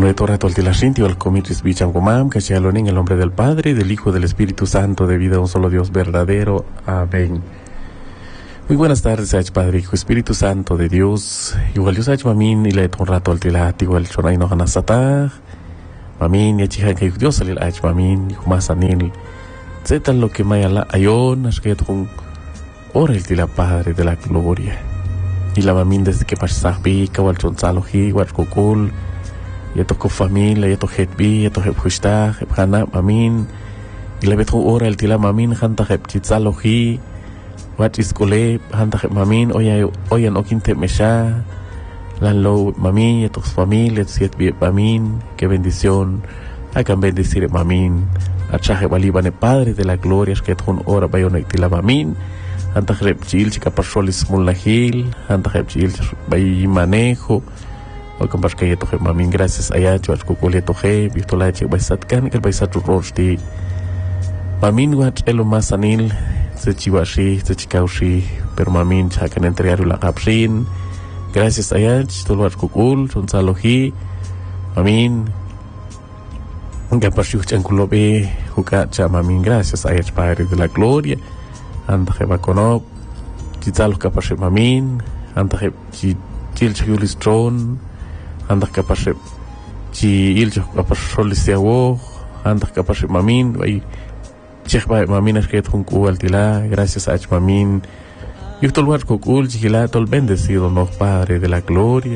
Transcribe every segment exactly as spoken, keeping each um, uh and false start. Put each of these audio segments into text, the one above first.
Bueno, de Torah Toltilashinti, el comitris Bichangomam, que sea en el nombre del Padre, del Hijo, del Espíritu Santo, de vida a un solo Dios verdadero. Amén. Muy buenas tardes, Ach Padre, Hijo, Espíritu Santo de Dios. Igual Dios Ach Mamin, y le Torah Toltilat, igual Chonay no Hanasatah. Mamin, y Achihan, que Dios salil Ach Mamin, y Humasanil. Zetan lo que Mayala Ayon, Ashketun, ora el Tila Padre de la Gloria. Y la Mamin desde que Pasahbi, Kawal Chonsalohi, Huachkukul. Yato ko familia, yato hetbi, yato hep hushta, hep hana, mamin. Y le beto ora el tila mamin, hanta hep chitzalohi, wat iskole, hanta hep mamin, oya, oya no quinte mesha, lan lo mamin, yato familia, siet bi mamin, qué bendición, hagan bendecir mamin, achaje balibane Padre de la Gloria, que ton ora bayona tila mamin, hanta hep chil, chica parsolis mulahil, hanta hep chil, bay manejo. Welcome back to the Mamin. Gracias a Dios, Kukuli to he, Bistola che baisatkan, que baisatu rosti. Mamin wat elo masanil, se chiwashi, se chikaushi, pero Mamin chakan entregar la capsin. Gracias a Dios, tolwat kukul, chonsalohi. Mamin, que pashu chankulobe, hukacha Mamin. Gracias a Dios, Padre de la Gloria. Anta he bakonop, chitzalo kapashe Mamin, anta he chil chayulis tron. Andak kapashe chi iljo kapashe siawo andak kapashe mamin ay chekh ba mamin es que tunku altila gracias a mamin y todo lugar kokul chila tol bendecido nos Padre de la Gloria.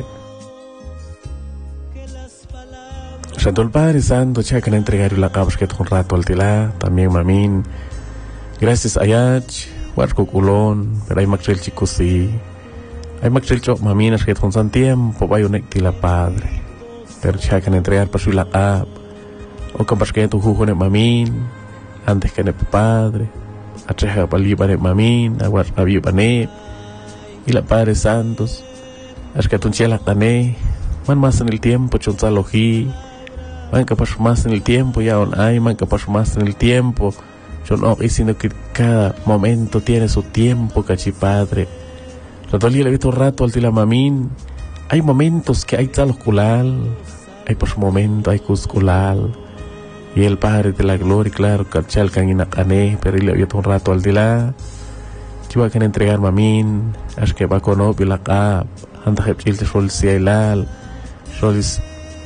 Santo el Padre Santo chacan entregar la cabos que un rato altila también mamin gracias a yach war kokulon pero hay maxel chikusi. Hay más que el maminas que con san tiempo va a la Padre. Pero ya que entregar para su la app o capaz que tu jugo de mamin antes que el Padre. Atreja para libar de mamin, aguar a vivane y la Padre Santos. Es que tu chela tané, man más en el tiempo chonzalogi, man capaz más en el tiempo ya on hay, man capaz más en el tiempo. Yo no sino que cada momento tiene su tiempo, cachi Padre. Ratolí le he visto un rato al tila mamin. Hay momentos que hay tal culal, hay por momento hay cusculal. Y el Padre de la Gloria, claro, cachal can inacane, pero le he visto un rato al tila. Chiva que entregar mamin, es que va con opio la cap, anda hepchil te sol cielal, solis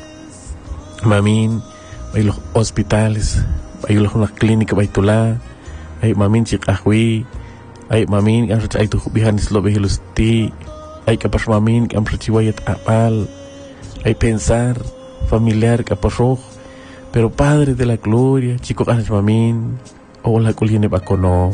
mamin, hay los hospitales, hay los una clínica baitulá, hay mamin chicahui. Ay mamin yang ay tu bihan islo behilus ti ay kapas mamin yang perciwayat apal ay pensar familiar kapasoh pero Padre de la Gloria chico kanas mamin o la kuline bakono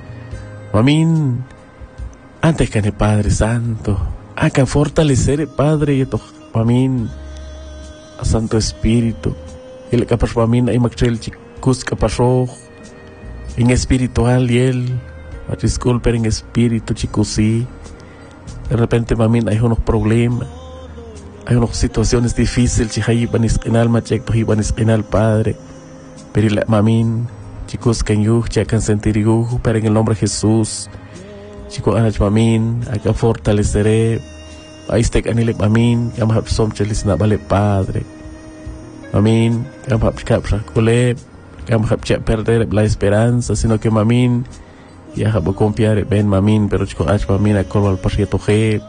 mamin antes que el Padre Santo haga fortalecer el Padre y to mamin a Santo Espíritu el kapas mamin ay maxel chicos kapasoh en espiritual y él disculpen en espíritu, chicos, sí. De repente, mamin, hay unos problemas, hay unas situaciones difíciles, chicos, van a alma, chicos, van a al Padre. Pero la mamin, chicos, que yo, checan sentir yo, pero en el nombre de Jesús, chicos, anach mamin, acá fortaleceré, ahí está que anile mamin, que amahap som chelis na vale Padre. Mamin, que amahap chapra cole, que amahap chap perder la esperanza, sino que mamin, ya habo confiar ben mamin pero chico ach mamin a colval pasieto je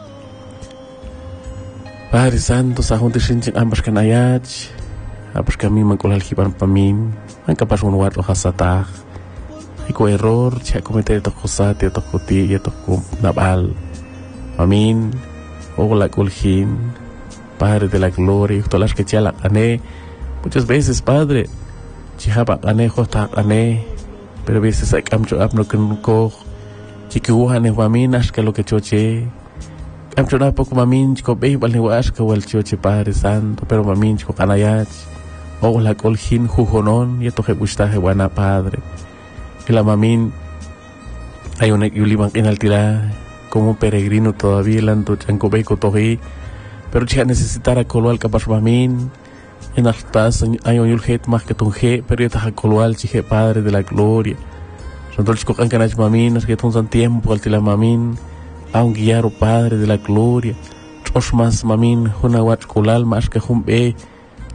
Padre Santo sa junte sinching ambas kanayach ambas kami mangkolal hiban pamin man kapas un wat hasata iko error cha cometer to cosate to koti to nabal mamin o la colhin Padre de la Gloria todas que chala ane muchas veces Padre chihaba ane josta ane pero a veces hay camcho apno que no cojo chiquiuhan en guaminas que lo que choche camcho na poco mamin chico ve vale guas que el choche Padre Santo pero mamin chico canayach o la colhin jujonon y esto que gusta que buena Padre y la mamin hay un equilibrio en altira como peregrino todavía lanto chanco beco tohi pero chica necesitar a colo al capas mamin en altas hay un yulhet más que tunje pero ya está coloal chije Padre de la Gloria son todos los que canach mamin es que tunsan tiempo al tila mamin a un guiar Padre de la Gloria os más mamin una wat colal más que jumbe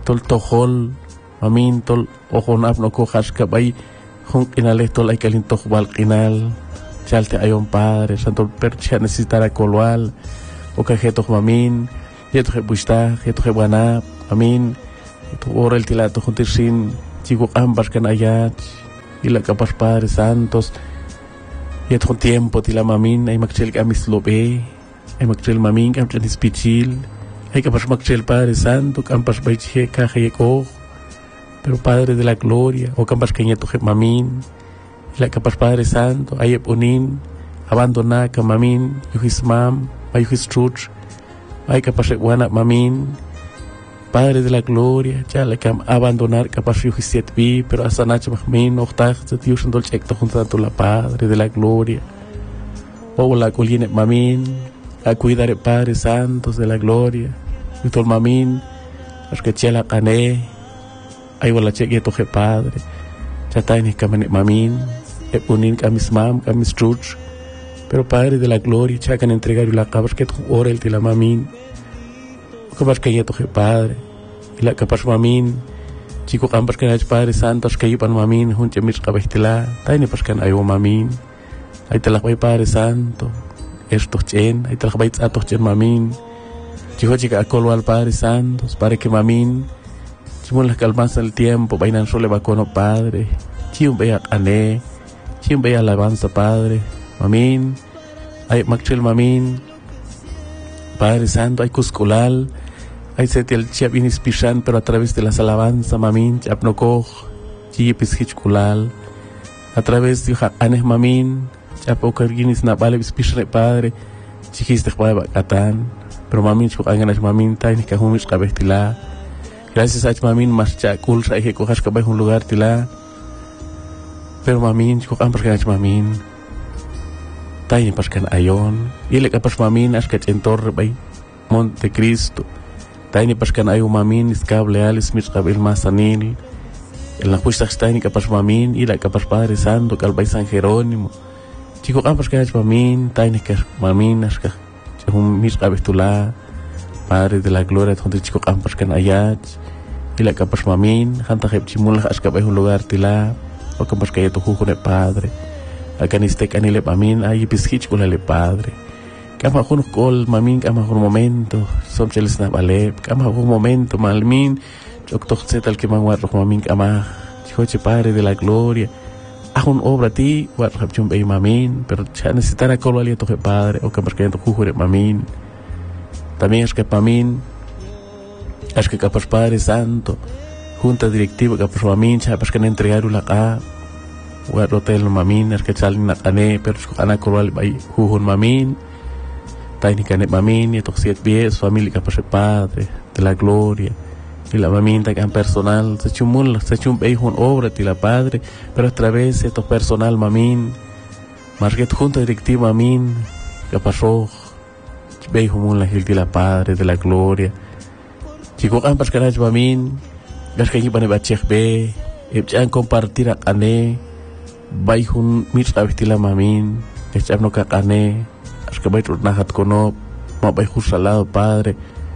tol tohol mamin tol ojonap no cojas cabay jun inale tol ay kalinto balkinal chalte ayon padre santo percha necesitará colual o cajeto mamin yeto je busta yeto je buena mamin tu ora el tilato juntirsin chico ambas can ayat y la capas padre santos yeto tiempo tila mamin ay makchel kamis lobe ay makchel mamin kam chanis pichil ay capas makchel padre santo campas baiche caje ko pero Padre de la gloria, o campas que nieto je mamin, y la capas Padre Santo, ay ponin, abandona ka mamin, yuhis mam, ay yuhis chuch, ay capas guana mamin, Padre de la gloria, ya le cam abandonar capas yuhis siet vi, pero hasta nach mamin, octag, dios en dolce ecto junto a la Padre de la gloria, o la coline mamin, a cuidar el Padre Santos de la gloria, y todo mamin, los que chela cané, ay wala cheque toje padre chatay ni kamane mamin e ponin kamis mam kamis truch pero Padre de la gloria chacan entregar la cabas que ora el tila mamin cabas que toje padre y la capas mamin chico campas que Padre santos que iban mamin junche mis cabas tila tay ni pascan ayo mamin ay tela bay Padre santo estos chen ay tela bay atos chen mamin chico chica acolo al Padre santos para que mamin Chimon las calmas del tiempo, vainan sole bacono Padre, chim vea ané, chim vea alabanza Padre, mamin, ay makchel mamin, Padre Santo, hay cusculal, hay setiel chiap inispishan, pero a través de las alabanzas, mamin, chiap no coj, chipis hichculal, a través de anes mamin, chiap ocarginis na vale bispishan Padre, chiquis de juega bacatán, pero mamin, chuk anganas mamin, tainis cajumis cabestila. Gracias a mamin marcha culra y cojas que un lugar tila. Pero mamin kok amper kan mamin. Tai pas kan ayon. Ile kapas mamin as que entor bay Monte Cristo. Tai pas kan ayo mamin iskable alis mis kabil masanil. En la justa está ni kapas mamin ile kapas Padre Santo kal bay San Jerónimo. Chico amper kan mamin tai ni kas mamin as que un mis kabestula. Padre de la gloria donde chico campas kan ayat y la capas mamin hanta heb chimul has ka un lugar tila o campas que to jugo ne Padre akan este kanile mamin ay biskich con le Padre kama kun kol mamin kama un momento som cheles na vale kama un momento malmin chok tok setal que mangwar mamin kama chico Padre de la gloria a un obra ti wat heb chum be mamin pero cha necesitará kol ali to Padre o campas que to jugo ne mamin. También es que mamin, es que capaz Padre Santo, junta directiva capaz mamin, chapas que no entregaron la ca, o el hotel mamin, es que salen na cané, pero es que ana coral bay jujun mamin, taini cané mamin, y todos siete pies, familia capaz Padre de la gloria, y la mamin tan personal, se chumul, se chum bay jun obra de la Padre, pero otra vez esto personal mamin, más que junta directiva mamin, capaz rojo. Ve humul la hilti la Padre de la gloria. Chico ampas kanaj mamin, gas kanyi bane bachek be, ebchan compartir a ane, bay hun mir abistila mamin, echam no ka ane, as que bay nahat kono, ma bay salado Padre.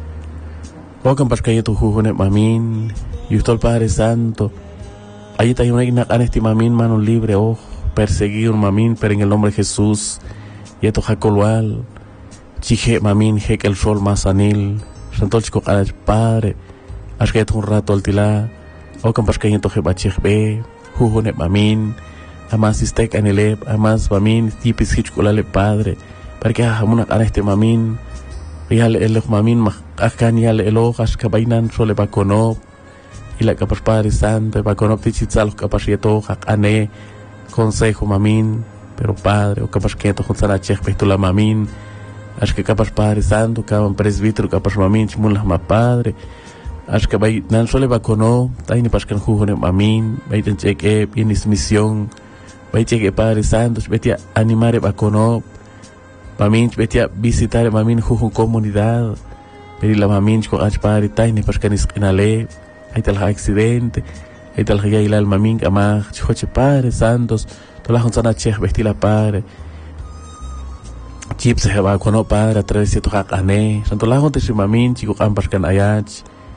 O ampas kanyi tu jujune mamin, yustol Padre Santo. Allí está una ina ane esti mamin mano libre, oh, perseguir un mamin, pero en el nombre de Jesús, y esto jacolual. Chije mamin hek el sol masanil santol chico al Padre as que un rato al tila o campas que to je bachich be jujune mamin amas istek anile amas mamin tipis hichkulale Padre para que hamuna an este mamin yal el mamin akan yal el hojas que bainan sole bakono y la capas Padre Santo bakono tichitzal capas yeto ane consejo mamin pero Padre o capas que to juntana chech la mamin. Acho que capaz Padre Santo, capaz presbítero, capaz mamin, chimulah ma Padre. Acho que vai nan sole va cono, tai ni pascan jujone mamin, vai ten cheque bienis misión, vai cheque Padre Santo, betia animare va cono, mamin, betia visitar mamin jujun comunidad, pedi la mamin con ach Padre, tai ni pascan isquinale, hay tal accidente, hay tal ya ilal mamin kama, chihoche Padre Santos, tola junsana chech besti la Padre. Chip se va cuando Padre a través de tu hakane, santo la jonte si mamin chico ampas kan ayach,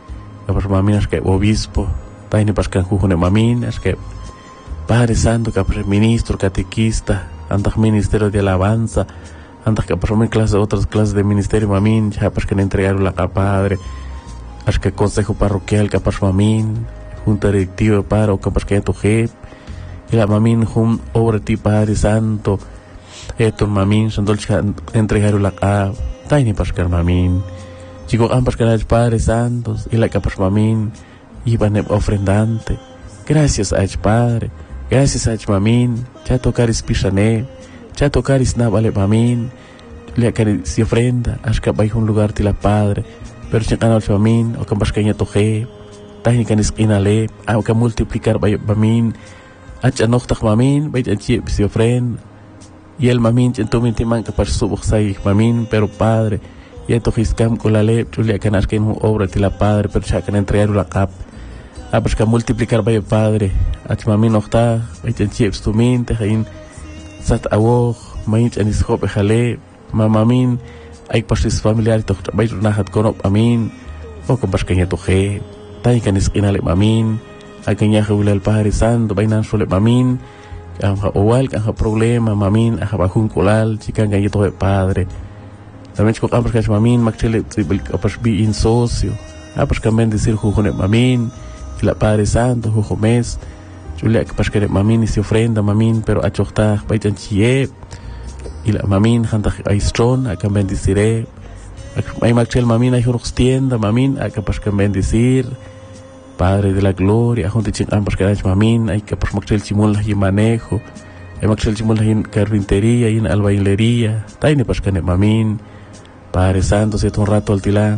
kapar mamin es que obispo, taini pascan jujune mamin, es que Padre Santo, kapar ministro, catequista, antak ministerio de alabanza, antak kapar mamin clase, otras clases de ministerio mamin, ya pascan entregar la padre, es que consejo parroquial kapar mamin, junta directiva para o kapar que tu jefe, y la mamin jun obra ti Padre Santo, eton mamin, sandol entregar la capa, taini pascan mamin. Chico ambas canales Padres Santos y la capas mamin iban ofrendante. Gracias a Ech Padre, gracias a Ech mamin, ya tocaris pisane, ya tocaris navale mamin, le caris y ofrenda, hasta que un lugar tila Padre, pero si canal mamin, o capas caña toje, tahni canis inale, o que multiplicar bay mamin, hasta nochtach mamin, bay chip si ofrenda, y el mamin entonces timan capas subuxai mamin, pero Padre, y esto es cam con la ley, Julia que nas que en obra de la Padre, pero ya que entregar la cap, a pues que multiplicar vaya Padre, a tu mami no está, hay que chips tu mente, hay sat awo, main en is hope jale, mamamin, hay pasis familiar, to vaya una hat con amin, o con pas que ya toje, tan que nis inale mamin, hay que ya el Padre Santo, vaya nan sole mamin, que ha igual que ha problema, mamin, ha bajun colal, chica que ya toje Padre. También con ambas que mamin maxile apas bi in socio apas también decir jujone mamin y la Padre Santo jujo mes Julia que pas que mamin y se ofrenda mamin pero achota baitan chie y la mamin hanta ay strong a también deciré ay maxile mamin ay jorux tienda mamin a capaz que bendecir Padre de la gloria junto chin ambas que mamin ay capaz maxile chimul y manejo ay maxile chimul en carpintería y en albañilería taine pas que mamin Padre Santo, si un rato al tilán,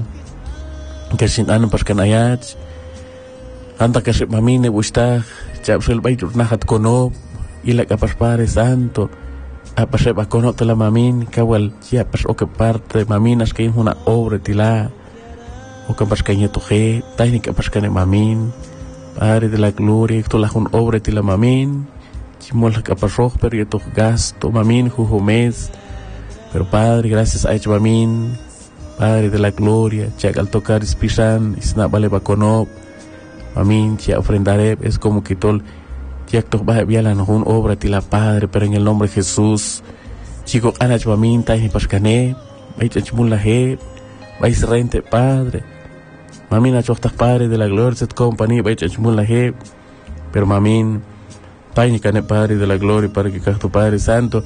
que sin anu pas kan ayat, anta que se mamine bustar, ya el baito nahat kono, y la capas Padre Santo, a pasar va kono te la mamin, kawal ya pas o que parte maminas que es una obra tilá, o que pas caña tu je, técnica pas kan mamin, Padre de la gloria, tu la un obra tila mamin, chimol la capas rojo pero yo tu gasto mamin jujo mes. Pero Padre, gracias a Ech mamin, Padre de la gloria, ya al tocar espisan, isna vale baconop, mamin, ya ofrendaré, es como que tol, ya to va vialan un obra tila Padre, pero en el nombre de Jesús, chico anach mamin, tahi pascané, vais echmul la je, vais rente Padre, mamin achostas Padre de la gloria, set compañía, vais echmul la je, pero mamin, tahi cane Padre de la gloria, para que tu Padre Santo,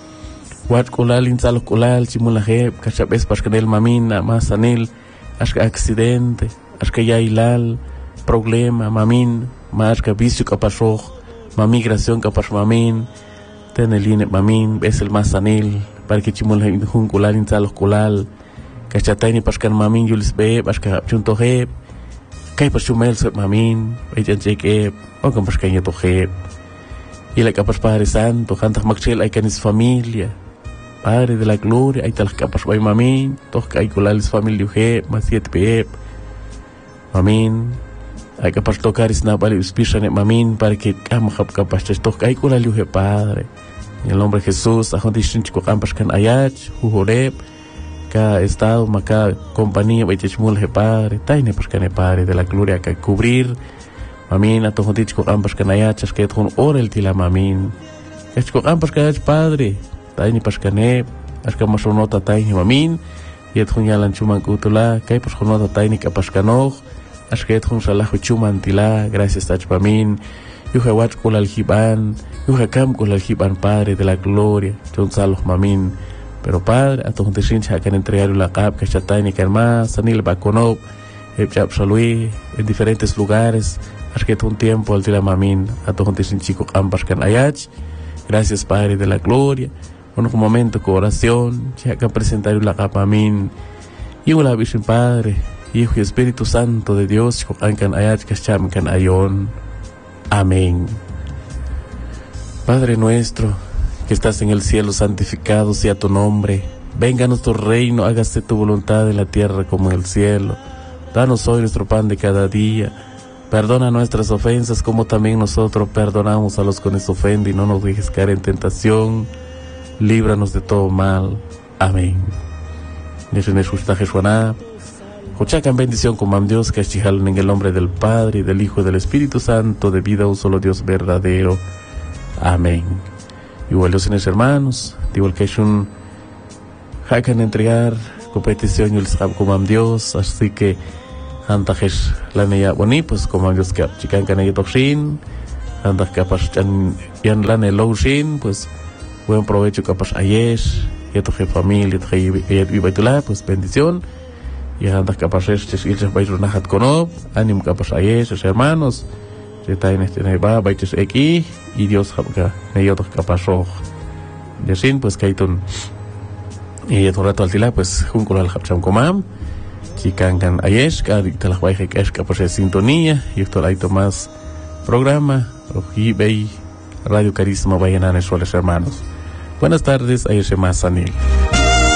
Wat kulal insalo kulal chimulaje kachapes pascanel mamina masanil ashka accidente ashka ya ilal problema mamin mashka vicio kapasoj mamigración kapas mamin teneline mamin es el masanil para que chimulaje jun kulal insalo kulal kachataini pascan mamin yulis be ashka chuntoje kai pasumel se mamin ejan cheke o kan pascaña toje y la capas Padre Santo cantas maxel hay canis familia Padre de la gloria, ahí te las capas, vai mamin, todos que hay colales familia uge, más siete pe, mamin, hay capas tocar es na vale uspisan mamin para que cama capas todos que hay colales uge Padre, en el nombre de Jesús, a donde chico campas can ayach, jujoreb, cada estado, maca compañía, vai chmul he Padre, taine pas can Padre de la gloria que cubrir, mamin, a todos chico campas can ayach, es que con ora el tila mamin, es chico campas can ayach Padre. Taini pascané, aska masonota taini mamin, yet hun yalan chuman kutula, kai pas honota taini kapaskanoj, aska yet hun salajo chuman tila, gracias tach mamin, yuja wat kul al hiban, yuja kam kul al hiban Padre de la gloria, chon saloj mamin, pero Padre, a tu hun tishincha kan entregar la cap, que chataini karma, sanil bakonov, epchap salui, en diferentes lugares, aska yet un tiempo al tila mamin, a tu hun tishinchico ampas kan ayach, gracias Padre de la gloria, un momento con oración, ya que presentar la capa amin, y una Virgen Padre, Hijo y Espíritu Santo de Dios, kan ayat kasham kan ayon. Amén. Padre nuestro, que estás en el cielo, santificado sea tu nombre. Venga a nuestro reino, hágase tu voluntad en la tierra como en el cielo. Danos hoy nuestro pan de cada día. Perdona nuestras ofensas como también nosotros perdonamos a los que nos ofenden y no nos dejes caer en tentación. Líbranos de todo mal. Amén. Nesune sustaje suana, Escuchacan bendición con mam Dios, que chijalan en el nombre del Padre, y del Hijo y del Espíritu Santo, de vida a un solo Dios verdadero. Amén. Igual los hermanos, igual que es un hakan entregar competición y el sab con mam Dios, así que antajes la neya boni, pues con mam Dios que chican can ellos toxin, antas que pasan yan la neloxin, pues buen provecho que pas ayesh, y tu familia, tu y baitula, pues bendición. Y andas capaz de ir a bailar una hat con ánimo capaz a esos hermanos que está en este neva baites aquí y Dios habga me otros capaz rojo de sin pues que hay ton y otro rato al tila pues junto al hapcham comam chican can ayesh que te la guay que es capaz de sintonía y esto hay más programa y ve Radio Carisma vayan a nuestros hermanos. Buenas tardes, ayer más Sanil.